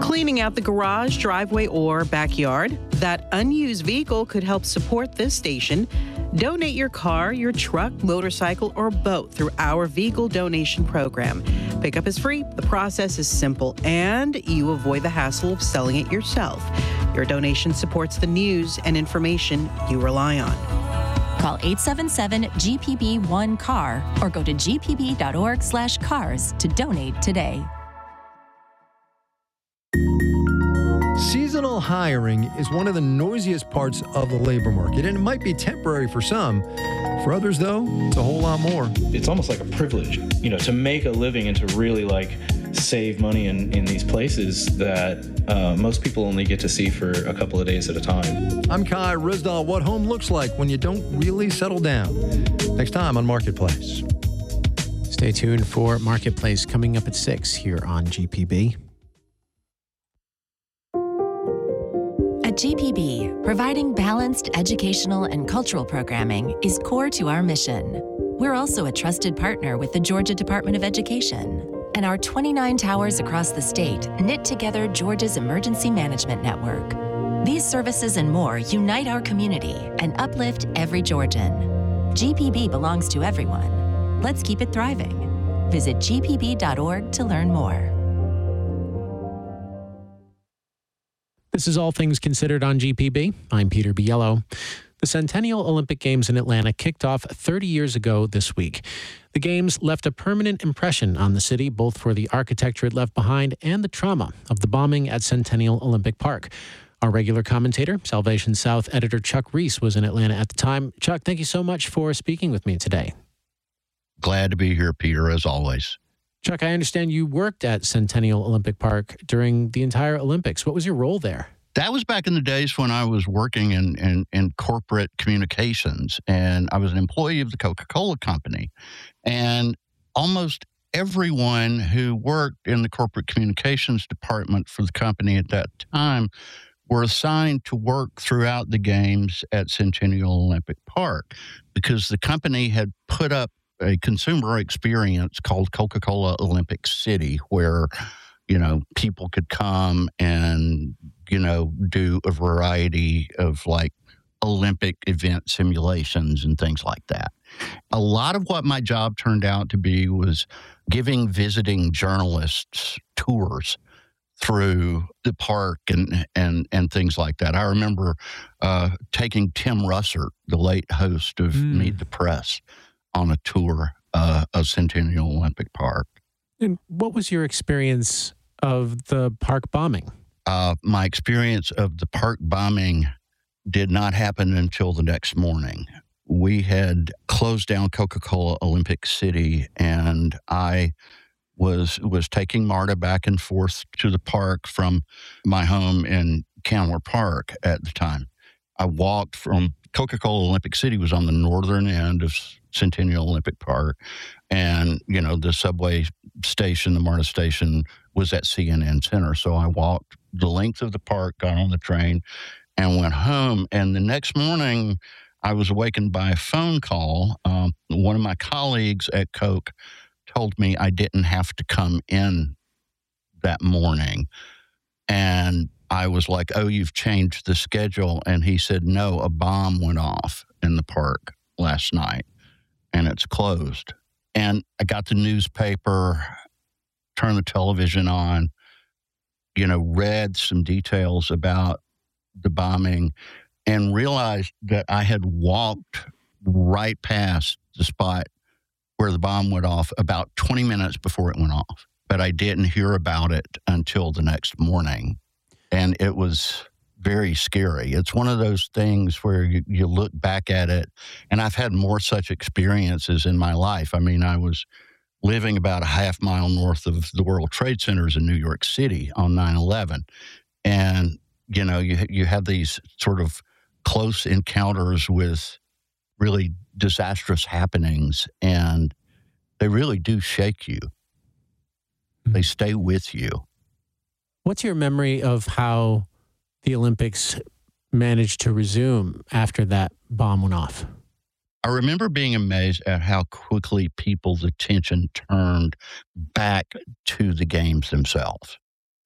Cleaning out the garage, driveway, or backyard? That unused vehicle could help support this station. Donate your car, your truck, motorcycle, or boat through our vehicle donation program. Pickup is free, the process is simple, and you avoid the hassle of selling it yourself. Your donation supports the news and information you rely on. Call 877-GPB-1-CAR or go to gpb.org/cars to donate today. Seasonal hiring is one of the noisiest parts of the labor market, and it might be temporary for some. For others, though, it's a whole lot more. It's almost like a privilege, to make a living and to really save money in these places that most people only get to see for a couple of days at a time. I'm Kai Ryssdal. What home looks like when you don't really settle down. Next time on Marketplace. Stay tuned for Marketplace coming up at 6 here on GPB. At GPB, providing balanced educational and cultural programming is core to our mission. We're also a trusted partner with the Georgia Department of Education, and our 29 towers across the state knit together Georgia's emergency management network. These services and more unite our community and uplift every Georgian. GPB belongs to everyone. Let's keep it thriving. Visit gpb.org to learn more. This is All Things Considered on GPB. I'm Peter Biello. The Centennial Olympic Games in Atlanta kicked off 30 years ago this week. The Games left a permanent impression on the city, both for the architecture it left behind and the trauma of the bombing at Centennial Olympic Park. Our regular commentator, Salvation South editor Chuck Reese, was in Atlanta at the time. Chuck, thank you so much for speaking with me today. Glad to be here, Peter, as always. Chuck, I understand you worked at Centennial Olympic Park during the entire Olympics. What was your role there? That was back in the days when I was working in corporate communications, and I was an employee of the Coca-Cola Company. And almost everyone who worked in the corporate communications department for the company at that time were assigned to work throughout the games at Centennial Olympic Park because the company had put up a consumer experience called Coca-Cola Olympic City, where, people could come and, do a variety of Olympic event simulations and things like that. A lot of what my job turned out to be was giving visiting journalists tours through the park and things like that. I remember taking Tim Russert, the late host of Meet the Press, on a tour of Centennial Olympic Park. And what was your experience of the park bombing? My experience of the park bombing did not happen until the next morning. We had closed down Coca-Cola Olympic City, and I was taking Marta back and forth to the park from my home in Candler Park at the time. I walked from Coca-Cola Olympic City was on the northern end of Centennial Olympic Park. And, the subway station, the MARTA station, was at CNN Center. So I walked the length of the park, got on the train, and went home. And the next morning, I was awakened by a phone call. One of my colleagues at Coke told me I didn't have to come in that morning. And I was like, "Oh, you've changed the schedule." And he said, "No, a bomb went off in the park last night and it's closed." And I got the newspaper, turned the television on, read some details about the bombing and realized that I had walked right past the spot where the bomb went off about 20 minutes before it went off. But I didn't hear about it until the next morning. And it was very scary. It's one of those things where you look back at it, and I've had more such experiences in my life. I mean, I was living about a half mile north of the World Trade Centers in New York City on 9/11. And, you have these sort of close encounters with really disastrous happenings, and they really do shake you. They stay with you. What's your memory of how the Olympics managed to resume after that bomb went off? I remember being amazed at how quickly people's attention turned back to the games themselves.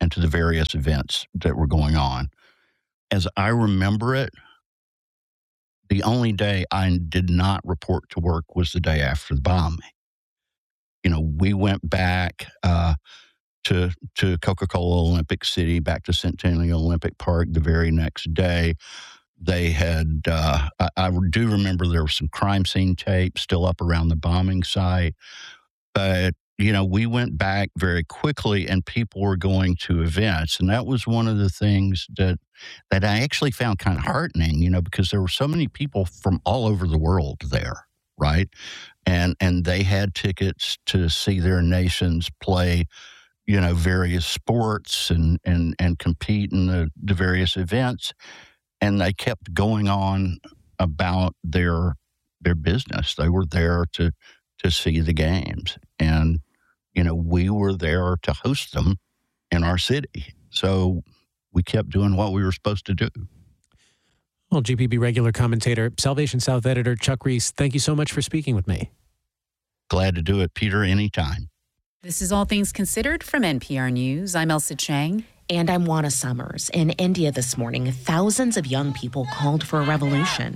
and to the various events that were going on. As I remember it, the only day I did not report to work was the day after the bombing. We went back to Coca-Cola Olympic City, back to Centennial Olympic Park the very next day. They had, I do remember there was some crime scene tape still up around the bombing site. But, we went back very quickly and people were going to events. And that was one of the things that I actually found kind of heartening, because there were so many people from all over the world there, right? And they had tickets to see their nations play, various sports and compete in the various events. And they kept going on about their business. They were there to see the games. And, we were there to host them in our city. So we kept doing what we were supposed to do. Well, GPB regular commentator, Salvation South editor Chuck Reese, thank you so much for speaking with me. Glad to do it, Peter, anytime. This is All Things Considered from NPR News. I'm Elsa Chang. And I'm Juana Summers. In India this morning, thousands of young people called for a revolution.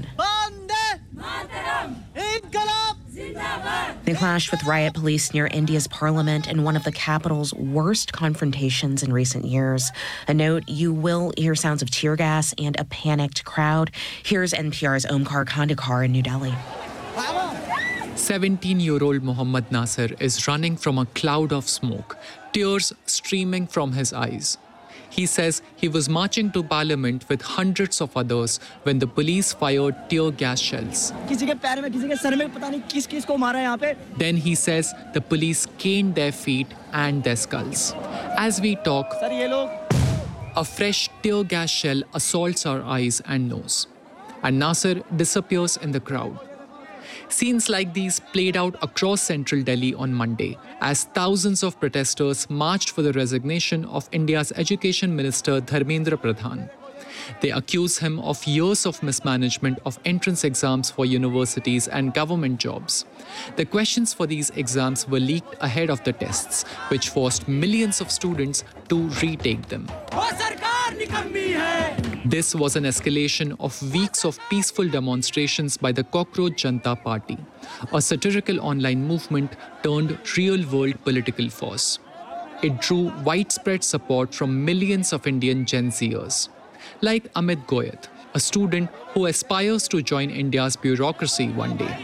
They clashed with riot police near India's parliament in one of the capital's worst confrontations in recent years. A note, you will hear sounds of tear gas and a panicked crowd. Here's NPR's Omkar Khandekar in New Delhi. 17-year-old Mohammad Nasir is running from a cloud of smoke, tears streaming from his eyes. He says he was marching to Parliament with hundreds of others when the police fired tear gas shells. Then he says the police caned their feet and their skulls. As we talk, a fresh tear gas shell assaults our eyes and nose, and Nasir disappears in the crowd. Scenes like these played out across central Delhi on Monday as thousands of protesters marched for the resignation of India's Education Minister Dharmendra Pradhan. They accuse him of years of mismanagement of entrance exams for universities and government jobs. The questions for these exams were leaked ahead of the tests, which forced millions of students to retake them. This was an escalation of weeks of peaceful demonstrations by the Cockroach Janata Party, a satirical online movement turned real-world political force. It drew widespread support from millions of Indian Gen Zers, like Amit Goyat, a student who aspires to join India's bureaucracy one day.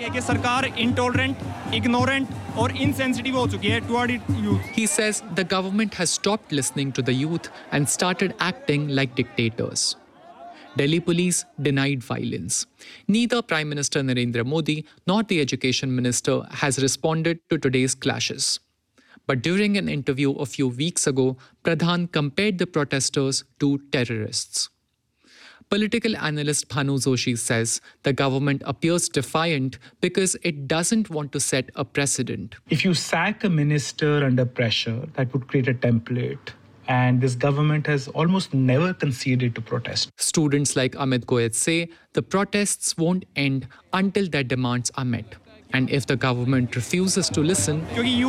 He says the government has stopped listening to the youth and started acting like dictators. Delhi police denied violence. Neither Prime Minister Narendra Modi nor the Education Minister has responded to today's clashes. But during an interview a few weeks ago, Pradhan compared the protesters to terrorists. Political analyst Bhanu Joshi says the government appears defiant because it doesn't want to set a precedent. If you sack a minister under pressure, that would create a template. And this government has almost never conceded to protest. Students like Amit Goyat say the protests won't end until their demands are met. And if the government refuses to listen,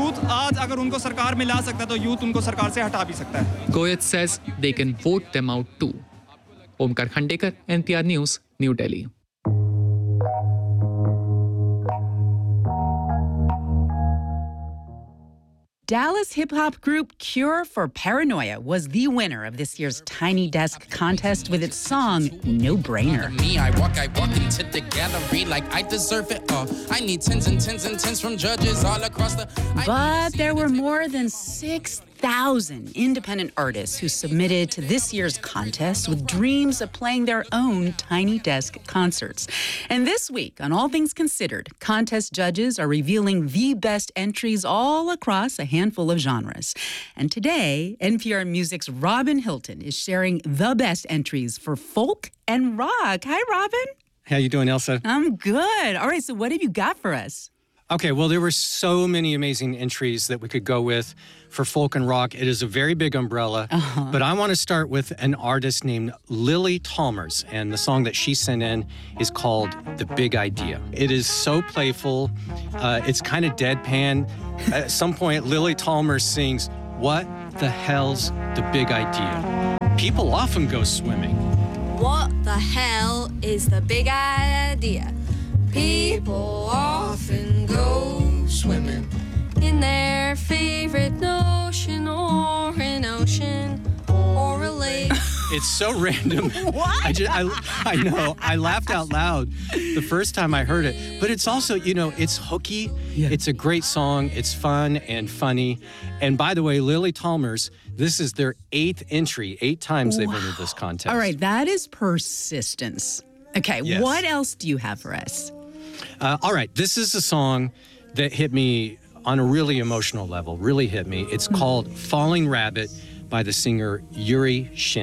Goyat says they can vote them out too. Omkar Khandekar, NPR News, New Delhi. Dallas hip-hop group Cure for Paranoia was the winner of this year's Tiny Desk contest with its song, No Brainer. Me, I walk into the gallery like I deserve it all. I need tens and tens and tens from judges all across the... But there were more than 6,000 independent artists who submitted to this year's contest with dreams of playing their own Tiny Desk concerts. And this week, on All Things Considered, contest judges are revealing the best entries all across a handful of genres. And today, NPR Music's Robin Hilton is sharing the best entries for folk and rock. Hi, Robin. How you doing, Elsa? I'm good. All right, so what have you got for us? Okay, well, there were so many amazing entries that we could go with for folk and rock. It is a very big umbrella, but I want to start with an artist named Lily Talmers, and the song that she sent in is called The Big Idea. It is so playful. It's kind of deadpan. At some point, Lily Talmers sings, "What the hell's the big idea? People often go swimming. What the hell is the big idea? People often go swimming in their favorite ocean or an ocean or a lake. It's so random. What? I know. I laughed out loud the first time I heard it. But it's also, it's hooky. Yeah. It's a great song. It's fun and funny. And by the way, Lily Talmers, this is their 8th entry. 8 times they've entered this contest. All right, that is persistence. Okay, Yes. What else do you have for us? All right, this is a song that hit me on a really emotional level, really hit me. It's called Falling Rabbit by the singer Yuri Shin.